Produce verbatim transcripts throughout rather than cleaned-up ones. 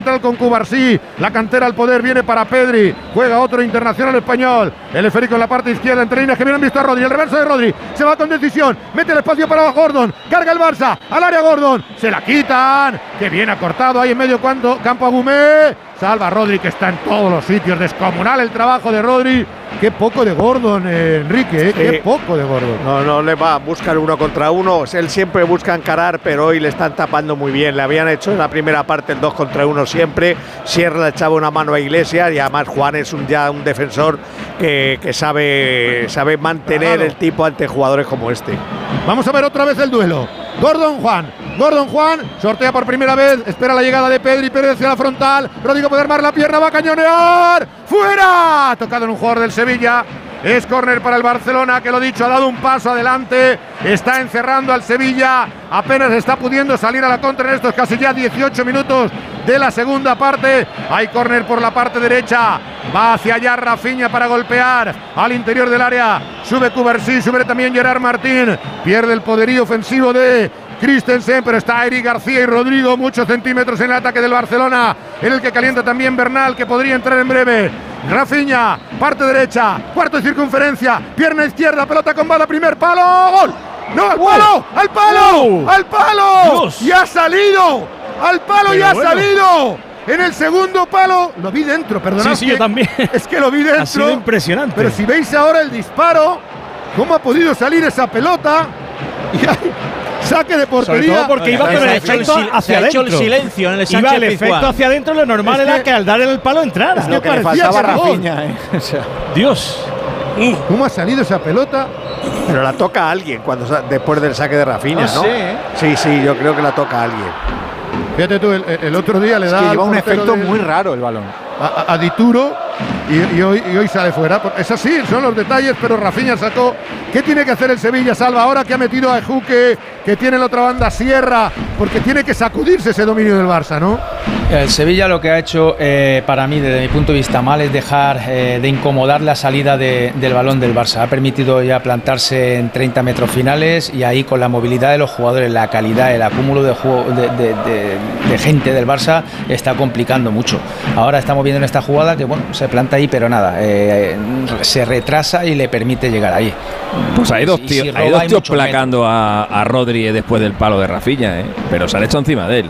con Cubarsí, la cantera al poder viene para Pedri, juega otro internacional español, el esférico en la parte izquierda entre líneas que vienen visto a Rodri, el reverso de Rodri, se va con decisión, mete el espacio para Gordon, carga el Barça, al área Gordon, se la quitan, que bien ha cortado ahí en medio cuando, campo Agumé, salva a Rodri que está en todos los sitios, descomunal el trabajo de Rodri. Qué poco de Gordon, eh, Enrique, eh, qué poco de Gordon. No, no le va a buscar uno contra uno. Él siempre busca encarar, pero hoy le están tapando muy bien. Le habían hecho en la primera parte el dos contra uno siempre. Sierra le echaba una mano a Iglesias y además Juan es un, ya un defensor que, que sabe, sabe mantener claro. el tipo ante jugadores como este. Vamos a ver otra vez el duelo. Gordon Juan, Gordon Juan, sortea por primera vez, espera la llegada de Pedri, Pedri hacia la frontal, Rodrigo puede armar la pierna, va a cañonear, ¡fuera! Tocado en un jugador del Sevilla, es córner para el Barcelona, que lo dicho, ha dado un paso adelante, está encerrando al Sevilla, apenas está pudiendo salir a la contra en estos casi ya dieciocho minutos de la segunda parte, hay córner por la parte derecha, va hacia allá Rafinha para golpear al interior del área, sube Cubarsí, sube también Gerard Martín, pierde el poderío ofensivo de Christensen, pero está Eric García y Rodrigo, muchos centímetros en el ataque del Barcelona, en el que calienta también Bernal, que podría entrar en breve. Rafinha, parte derecha, cuarto de circunferencia, pierna izquierda, pelota con bala, primer palo, ¡gol! ¡No, al palo! ¡Al palo! ¡Oh! ¡Al palo! Dios. ¡Y ha salido! ¡Al palo pero y ha bueno. salido! En el segundo palo, lo vi dentro, perdonad. Sí, sí, yo también. Es que lo vi dentro. Ha sido impresionante. Pero si veis ahora el disparo, cómo ha podido salir esa pelota. Y hay saque de portería. Sobre todo porque iba con el efecto hacia adentro. el silencio en el Iba el efecto hacia adentro, lo normal es que, era que al dar el palo entrara. Es lo que, que le faltaba a Rafinha, eh. O sea, Dios. ¿Cómo ha salido esa pelota? Pero la toca a alguien cuando después del saque de Rafinha, ah, ¿no? Sí, ¿eh? sí, sí, yo creo que la toca a alguien. Fíjate tú, el, el otro día le es da que lleva un efecto de, muy raro el balón. A, a, a Dituro y, y, hoy, y hoy sale fuera. Es así, son los detalles, pero Rafinha sacó. ¿Qué tiene que hacer el Sevilla, Salva? Ahora que ha metido a Ejuque, que tiene la otra banda Sierra, porque tiene que sacudirse ese dominio del Barça, ¿no? El Sevilla lo que ha hecho, eh, para mí, desde mi punto de vista, mal es dejar eh, de incomodar la salida de, del balón del Barça. Ha permitido ya plantarse en treinta metros finales y ahí con la movilidad de los jugadores, la calidad, el acúmulo de, juego, de, de, de, de gente del Barça está complicando mucho. Ahora estamos viendo en esta jugada que bueno, se planta ahí, pero nada, eh, se retrasa y le permite llegar ahí. Pues hay dos tíos, si hay dos tíos placando a, a Rodri después del palo de Rafinha, ¿eh? Pero se han hecho encima de él.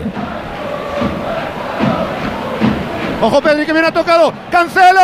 Ojo Pedri que viene ha tocado, Cancelo,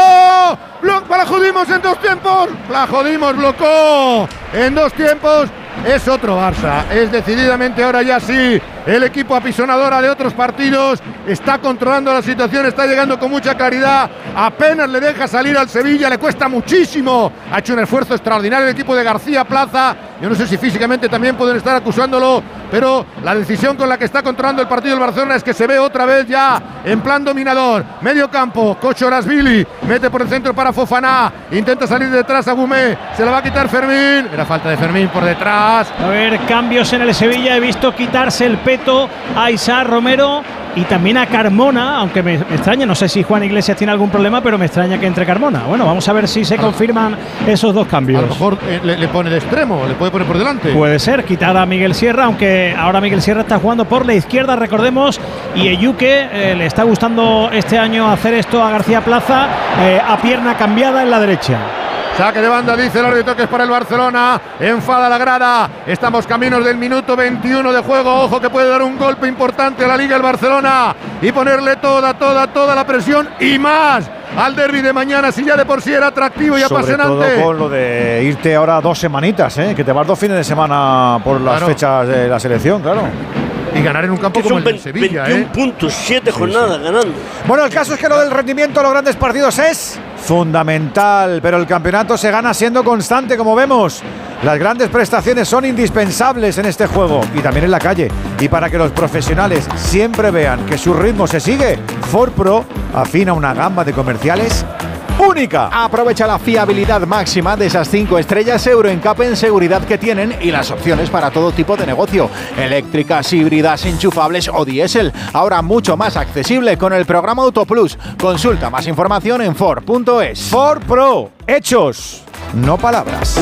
la jodimos en dos tiempos, la jodimos, blocó en dos tiempos, es otro Barça, es decididamente ahora ya sí, el equipo apisonadora de otros partidos, está controlando la situación, está llegando con mucha claridad, apenas le deja salir al Sevilla, le cuesta muchísimo, ha hecho un esfuerzo extraordinario el equipo de García Plaza, yo no sé si físicamente también pueden estar acusándolo, pero la decisión con la que está controlando el partido del Barcelona es que se ve otra vez ya en plan dominador, medio campo, Kochorasvili, mete por el centro para Fofana, intenta salir detrás a Gumé, se la va a quitar Fermín, era falta de Fermín por detrás. A ver, cambios en el Sevilla, he visto quitarse el peto a Isaac Romero y también a Carmona, aunque me, me extraña, no sé si Juan Iglesias tiene algún problema, pero me extraña que entre Carmona. Bueno, vamos a ver si se confirman esos dos cambios. A lo mejor eh, le, le pone de extremo, le puede poner por delante. Puede ser, quitar a Miguel Sierra, aunque ahora Miguel Sierra está jugando por la izquierda, recordemos, y Ejuque eh, le está gustando este año hacer esto a García Plaza, eh, a pierna cambiada en la derecha. Saque de banda, dice el árbitro que es para el Barcelona. Enfada la grada. Estamos caminos del minuto veintiuno de juego. Ojo que puede dar un golpe importante a la Liga el Barcelona y ponerle toda, toda, toda la presión y más al derbi de mañana, si ya de por sí era atractivo y sobre apasionante. Sobre todo con lo de irte ahora dos semanitas, ¿eh? Que te vas dos fines de semana por las claro. fechas de la selección, claro. Y ganar en un campo como el de Sevilla, veintiún ¿eh? puntos, siete sí, jornadas sí. ganando. Bueno, el caso es que lo del rendimiento, los grandes partidos es fundamental, pero el campeonato se gana siendo constante, como vemos. Las grandes prestaciones son indispensables en este juego y también en la calle. Y para que los profesionales siempre vean que su ritmo se sigue, Ford Pro afina una gama de comerciales única. Aprovecha la fiabilidad máxima de esas cinco estrellas Euro N C A P en seguridad que tienen y las opciones para todo tipo de negocio. Eléctricas, híbridas, enchufables o diésel. Ahora mucho más accesible con el programa Autoplus. Consulta más información en Ford punto es. Ford Pro. Hechos, no palabras.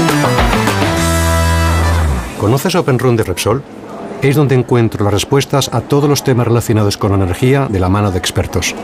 ¿Conoces Open Run de Repsol? Es donde encuentro las respuestas a todos los temas relacionados con la energía de la mano de expertos.